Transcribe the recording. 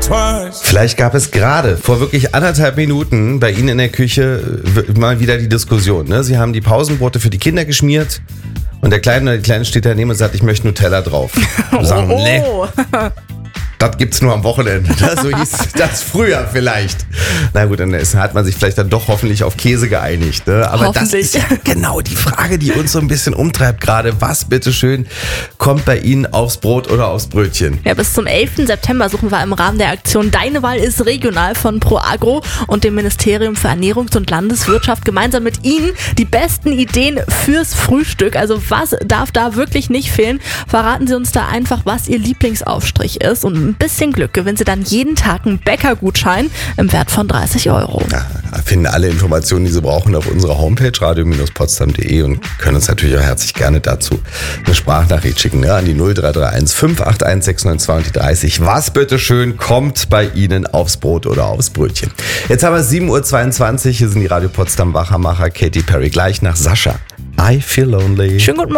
Vielleicht gab es gerade vor wirklich 1,5 Minuten bei Ihnen in der Küche mal wieder die Diskussion. Ne? Sie haben die Pausenbrote für die Kinder geschmiert und der Kleine oder die Kleine steht daneben und sagt, ich möchte Nutella drauf. Und sagen, nee, das gibt's nur am Wochenende. So hieß das früher vielleicht. Na gut, dann hat man sich vielleicht dann doch hoffentlich auf Käse geeinigt. Ne? Aber das ist ja genau die Frage, die uns so ein bisschen umtreibt gerade. Was, bitteschön, kommt bei Ihnen aufs Brot oder aufs Brötchen? Ja, bis zum 11. September suchen wir im Rahmen der Aktion Deine Wahl ist regional von ProAgro und dem Ministerium für Ernährungs- und Landeswirtschaft gemeinsam mit Ihnen die besten Ideen fürs Frühstück. Also was darf da wirklich nicht fehlen? Verraten Sie uns da einfach, was Ihr Lieblingsaufstrich ist, und ein bisschen Glück gewinnen Sie dann jeden Tag einen Bäckergutschein im Wert von 30 €. Ja, finden alle Informationen, die Sie brauchen, auf unserer Homepage radio-potsdam.de und können uns natürlich auch herzlich gerne dazu eine Sprachnachricht schicken, ne, an die 0331 581 692 und die 30. Was bitteschön kommt bei Ihnen aufs Brot oder aufs Brötchen? Jetzt haben wir 7:22 Uhr, hier sind die Radio Potsdam Wachermacher, Katy Perry, gleich nach Sascha. I Feel Lonely. Schönen guten Morgen.